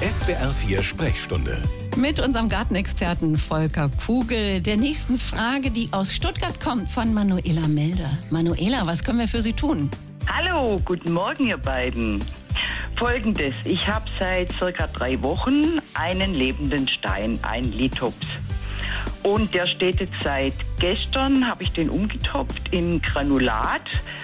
SWR4 Sprechstunde. Mit unserem Gartenexperten Volker Kugel. Der nächsten Frage, die aus Stuttgart kommt, von Manuela Melder. Manuela, was können wir für Sie tun? Hallo, guten Morgen ihr beiden. Folgendes, ich habe seit circa 3 Wochen einen lebenden Stein, einen Lithops. Und der steht jetzt seit gestern, habe ich den umgetopft in Granulat.